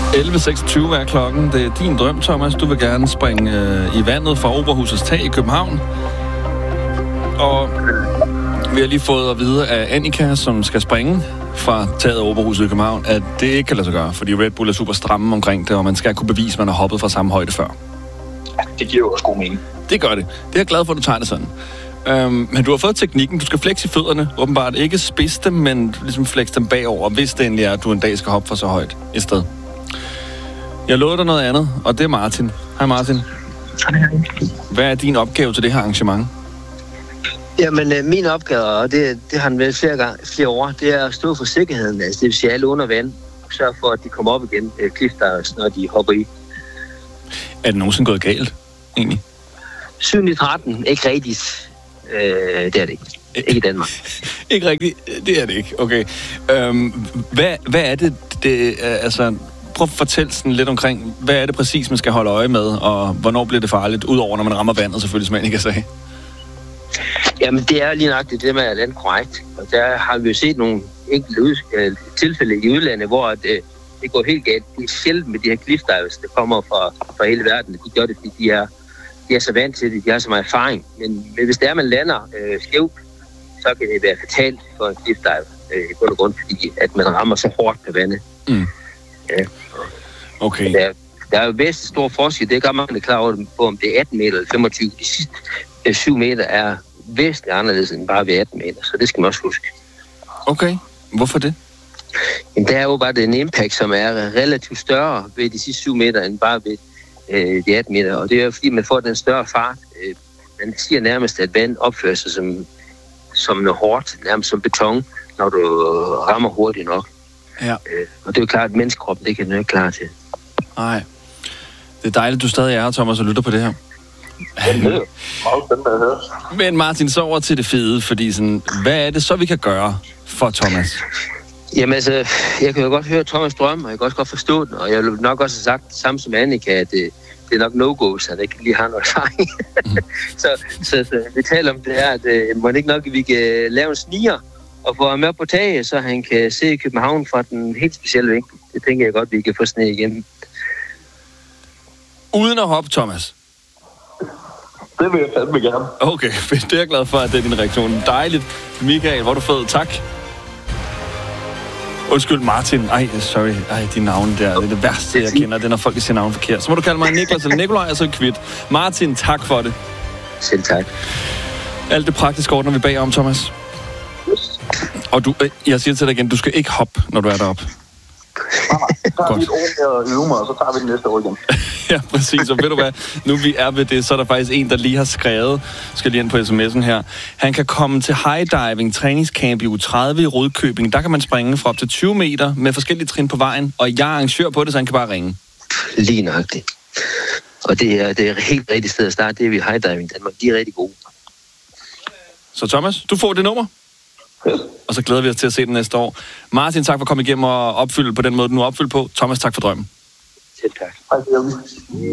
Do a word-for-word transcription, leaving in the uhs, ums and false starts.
elleve seksogtyve er klokken. Det er din drøm, Thomas. Du vil gerne springe øh, i vandet fra Operahusets tag i København. Og vi har lige fået at vide af Annika, som skal springe fra taget af Operhuset i København, at det ikke kan lade sig gøre, fordi Red Bull er super stramme omkring det, og man skal kunne bevise, at man har hoppet fra samme højde før. Ja, det giver jo også god mening. Det gør det. Det er jeg glad for, at du tager det sådan. Øhm, men du har fået teknikken. Du skal flexe i fødderne. Åbenbart ikke spidse dem, men ligesom flexe dem bagover, hvis det endelig er, at du en dag skal hoppe fra så højt i sted. Jeg lovede dig noget andet, og det er Martin. Hej Martin. Hvad er din opgave til det her arrangement? Jamen, øh, min opgave, og det, det har han vel flere, gange, flere år, det er at stå for sikkerheden, altså det vil sige alle under vand, og sørge for, at de kommer op igen, øh, cliffdivers, når de hopper i. Er det nogensinde gået galt, egentlig? syv i tretten, ikke rigtigt. Øh, det er det ikke. Ikke i Danmark. Ikke rigtigt? Det er det ikke, okay. Øhm, hvad, hvad er det, det altså... Prøv at fortælle sådan lidt omkring, hvad er det præcis, man skal holde øje med, og hvornår bliver det farligt, udover når man rammer vandet, selvfølgelig, som man ikke kan sige? Jamen, det er lige nok det med at lande korrekt. Og der har vi jo set nogle enkelte ud, øh, tilfælde i udlandet, hvor at, øh, det går helt galt. Det er sjældent med de her cliffdivers, der kommer fra, fra hele verden. De gør det, fordi de er, de er så vant til det, de har så meget erfaring. Men, men hvis det er, man lander øh, skævt, så kan det være fatalt for en cliffdiver, øh, i bund og grund, fordi at man rammer så hårdt på vandet. Mm. Ja. Okay. Der, der er jo væsentligt stor forskel. Det er godt, man er klar over på, om det er atten meter eller femogtyve. De sidste øh, syv meter er væsentligt anderledes end bare ved atten meter, så det skal man også huske. Okay. Hvorfor det? Jamen, der er jo bare en impact, som er relativt større ved de sidste syv meter, end bare ved øh, de atten meter. Og det er jo fordi, man får den større fart. Øh, man siger nærmest, at vand opfører sig som, som noget hårdt, nærmest som beton, når du rammer hurtigt nok. Ja. Øh, og det er jo klart, at menneskekroppen, det kan den jo ikke klare til. Nej. Det er dejligt, du stadig er her, Thomas, og lytter på det her. Ja, det er meget spændende at høre. Men Martin, så over til det fede, fordi sådan, hvad er det så, vi kan gøre for Thomas? Jamen altså, jeg kan jo godt høre Thomas' drøm, og jeg kan også godt forstå den, og jeg vil nok også have sagt samme som Annika, at det, det er nok no-go, så han ikke lige har noget erfaring. Mm. så, så, så vi taler om det her, at uh, må ikke nok, at vi kan lave en sniger, og få ham op på taget, så han kan se København fra den helt specielle vinkel. Det tænker jeg godt, vi kan få sne igennem. Uden at hoppe, Thomas? Det vil jeg fandme gerne. Okay, det er jeg glad for, at det er din reaktion. Dejligt. Michael, hvor er du fed. Tak. Undskyld, Martin. Ej, sorry. Ej, de navne der. Det er det værste, jeg kender. Det er, når folk siger navn forkert. Så må du kalde mig Niklas eller Nikolaj, og så kvit. Martin, tak for det. Selv tak. Alt det praktiske ordner vi bagom, Thomas. Og du, jeg siger til dig igen, du skal ikke hoppe, når du er deroppe. Nej, nej. Så har vi et år med at øve mig, og så tager vi det næste år igen. Ja, præcis. Og ved du hvad, nu vi er ved det, så er der faktisk en, der lige har skrevet, skal lige ind på sms'en her. Han kan komme til high diving træningscamp i uge tredive i Rødkøbing. Der kan man springe fra op til tyve meter med forskellige trin på vejen, og jeg er arrangør på det, så han kan bare ringe. Lige nøjagtigt. Og det er, det er helt rigtigt sted at starte, det er vi high diving Danmark. De er rigtig gode. Så Thomas, du får det nummer. Yes. Og så glæder vi os til at se den næste år. Martin, tak for at komme igennem og opfylde på den måde, du nu opfyldt på. Thomas, tak for drømmen. Selv tak. Hej,